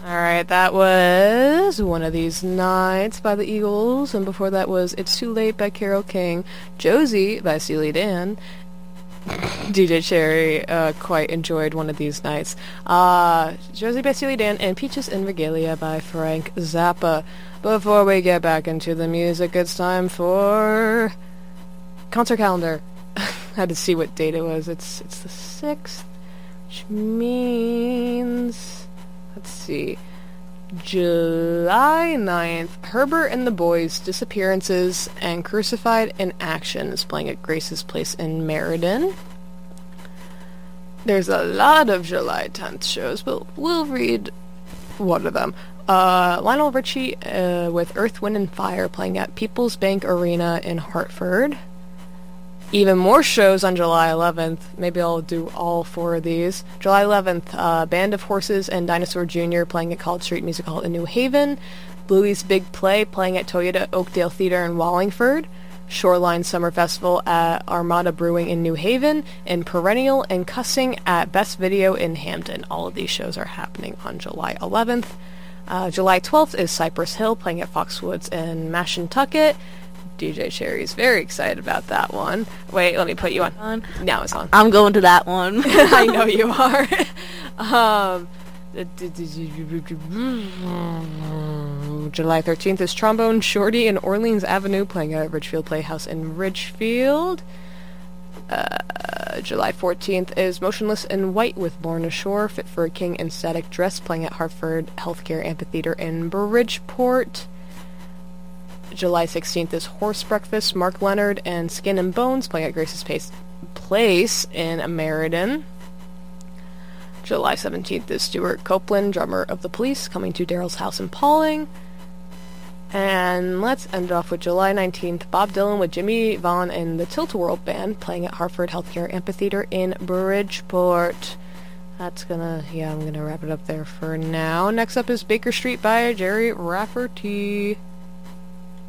Alright, that was One of These Nights by the Eagles, and before that was It's Too Late by Carole King, Josie by Steely Dan. DJ Cherry quite enjoyed One of These Nights. Josie by Steely Dan, and Peaches and Regalia by Frank Zappa. Before we get back into the music, it's time for concert calendar. Had to see what date it was. It's the 6th, which means, let's see, July 9th, Herbert and the Boys, Disappearances and Crucified in Action is playing at Grace's Place in Meriden. There's a lot of July 10th shows, but we'll read one of them. Lionel Richie with Earth, Wind and Fire playing at People's Bank Arena in Hartford. Even more shows on July 11th. Maybe I'll do all 4 of these. July 11th, Band of Horses and Dinosaur Jr. playing at College Street Music Hall in New Haven. Bluey's Big Play playing at Toyota Oakdale Theater in Wallingford. Shoreline Summer Festival at Armada Brewing in New Haven. And Perennial and Cussing at Best Video in Hampton. All of these shows are happening on July 11th. July 12th is Cypress Hill playing at Foxwoods in Mashantucket. DJ Cherry's very excited about that one. Wait, let me put you on. Now it's on. I'm going to that one. I know you are. July 13th is Trombone Shorty in Orleans Avenue playing at Ridgefield Playhouse in Ridgefield. July 14th is Motionless in White with Lorna Shore, Fit for a King in Static Dress playing at Hartford Healthcare Amphitheater in Bridgeport. July 16th is Horse Breakfast, Mark Leonard and Skin and Bones playing at Grace's Place in Meriden. July 17th is Stuart Copeland, drummer of The Police, coming to Daryl's house in Pauling. And let's end off with July 19th, Bob Dylan with Jimmy Vaughn and the Tilt-A-Whirl Band playing at Hartford Healthcare Amphitheater in Bridgeport. I'm gonna wrap it up there for now. Next up is Baker Street by Jerry Rafferty.